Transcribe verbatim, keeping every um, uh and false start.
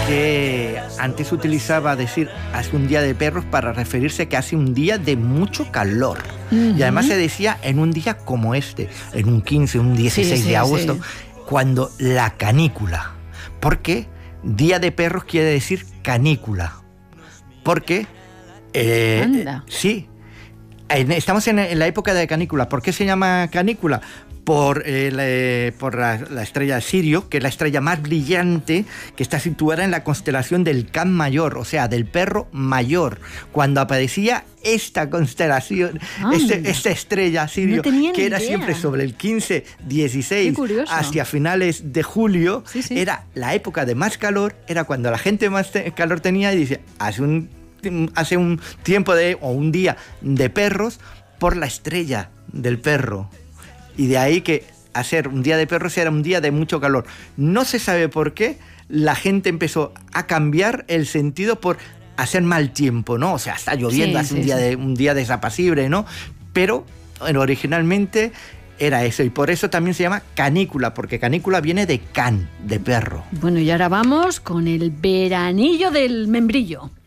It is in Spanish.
que antes utilizaba decir hace un día de perros para referirse que hace un día de mucho calor. Uh-huh. Y además se decía en un día como este, en un quince, un dieciséis sí, sí, de agosto, sí. cuando la canícula. ¿Por qué? Día de perros quiere decir canícula. Porque, eh, Anda. sí, estamos en la época de canícula. ¿Por qué se llama canícula? Por, eh, la, por la, la estrella Sirio, que es la estrella más brillante, que está situada en la constelación del Can Mayor, o sea, del perro mayor. Cuando aparecía esta constelación, este, esta estrella Sirio, no que era idea. siempre sobre el quince, dieciséis, hacia finales de julio, sí, sí. era la época de más calor, era cuando la gente más te- calor tenía, y dice, hace un, hace un tiempo de, o un día de perros, por la estrella del perro. Y de ahí que hacer un día de perros era un día de mucho calor. No se sabe por qué la gente empezó a cambiar el sentido por hacer mal tiempo, ¿no? O sea, está lloviendo, sí, hace sí, un día sí. de un día desapacible, ¿no? Pero bueno, originalmente era eso, y por eso también se llama canícula, porque canícula viene de can, de perro. Bueno, y ahora vamos con el veranillo del membrillo.